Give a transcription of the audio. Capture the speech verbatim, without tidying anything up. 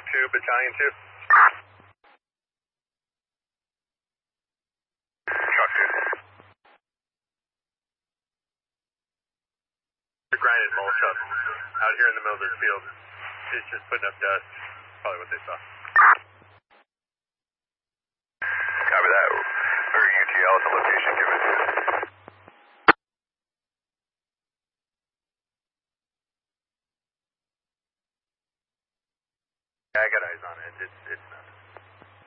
two, Battalion two. Truck two. They're grinding mulch up out here in the middle of the field. It's just putting up dust. Probably what they saw. Copy that. Or U T L at the location given. Yeah, I got eyes on it. It's, it's not.